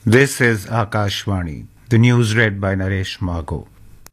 This is Akashvani. The news read by Naresh Mago.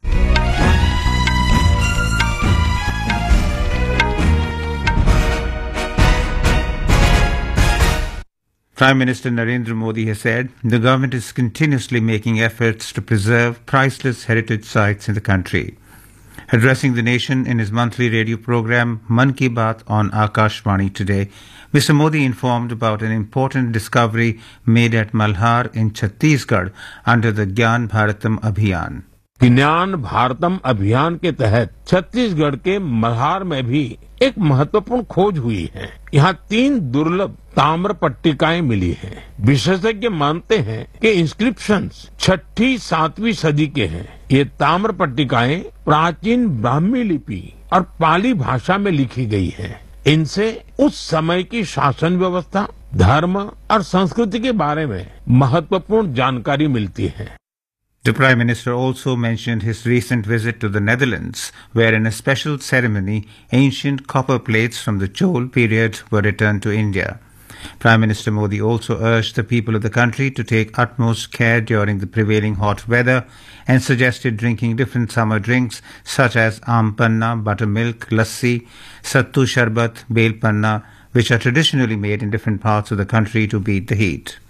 Prime Minister Narendra Modi has said the government is continuously making efforts to preserve priceless heritage sites in the country. Addressing the nation in his monthly radio program Mann Ki Baat on Akashvani today, Mr. Modi informed about an important discovery made at Malhar in Chhattisgarh under the Gyan Bharatam Abhiyan. ज्ञान भारतम अभियान के तहत छत्तीसगढ़ के मल्हार में भी एक महत्वपूर्ण खोज हुई है। यहाँ 3 दुर्लभ ताम्र पट्टिकाएं मिली हैं। विशेषज्ञ मानते हैं कि इंस्क्रिप्शंस 6ठी-7वीं सदी के हैं। ये ताम्र पट्टिकाएं प्राचीन ब्राह्मी लिपि और पाली भाषा में लिखी गई हैं। इनसे उस समय की शासन व्यवस्था, धर्म और संस्कृति के बारे में महत्वपूर्ण जानकारी मिलती है। The Prime Minister also mentioned his recent visit to the Netherlands, where in a special ceremony, ancient copper plates from the Chol period were returned to India. Prime Minister Modi also urged the people of the country to take utmost care during the prevailing hot weather and suggested drinking different summer drinks such as Aam Panna, buttermilk, lassi, Sattu Sharbat, Bel Panna, which are traditionally made in different parts of the country to beat the heat.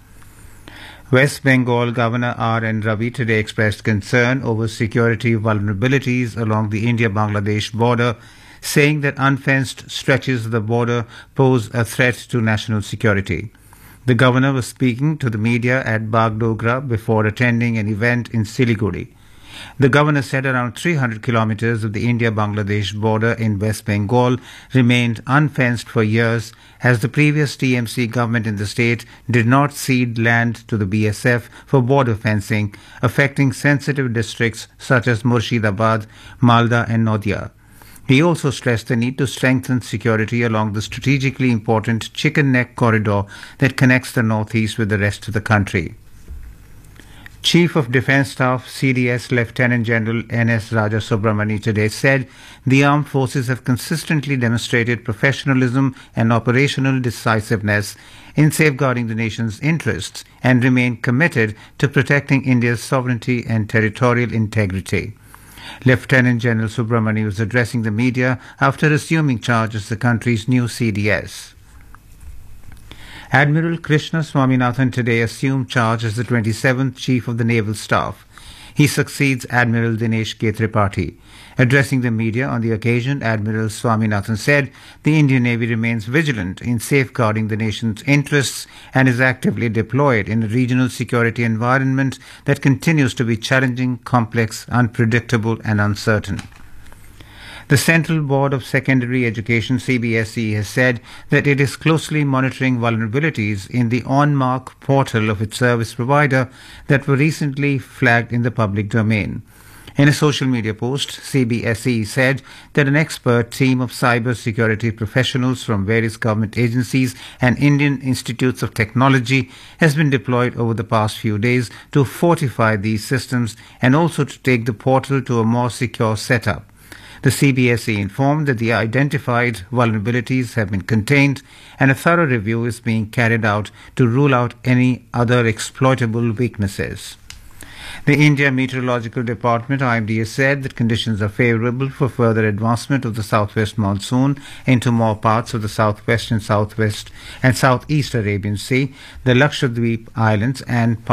West Bengal Governor R.N. Ravi today expressed concern over security vulnerabilities along the India-Bangladesh border, saying that unfenced stretches of the border pose a threat to national security. The governor was speaking to the media at Bagdogra before attending an event in Siliguri. The governor said around 300 kilometers of the India-Bangladesh border in West Bengal remained unfenced for years as the previous TMC government in the state did not cede land to the BSF for border fencing, affecting sensitive districts such as Murshidabad, Malda and Nadia. He also stressed the need to strengthen security along the strategically important Chicken Neck corridor that connects the northeast with the rest of the country. Chief of Defence Staff CDS Lieutenant General N.S. Raja Subramani today said the armed forces have consistently demonstrated professionalism and operational decisiveness in safeguarding the nation's interests and remain committed to protecting India's sovereignty and territorial integrity. Lieutenant General Subramani was addressing the media after assuming charge as the country's new CDS. Admiral Krishna Swaminathan today assumed charge as the 27th Chief of the Naval Staff. He succeeds Admiral Dinesh K. Tripathi. Addressing the media on the occasion, Admiral Swaminathan said the Indian Navy remains vigilant in safeguarding the nation's interests and is actively deployed in a regional security environment that continues to be challenging, complex, unpredictable and uncertain. The Central Board of Secondary Education CBSE has said that it is closely monitoring vulnerabilities in the OnMark portal of its service provider that were recently flagged in the public domain. In a social media post, CBSE said that an expert team of cyber security professionals from various government agencies and Indian Institutes of Technology has been deployed over the past few days to fortify these systems and also to take the portal to a more secure setup. The CBSE informed that the identified vulnerabilities have been contained and a thorough review is being carried out to rule out any other exploitable weaknesses. The India Meteorological Department IMD has said that conditions are favourable for further advancement of the southwest monsoon into more parts of the southwest and southwest and southeast Arabian Sea, the Lakshadweep Islands and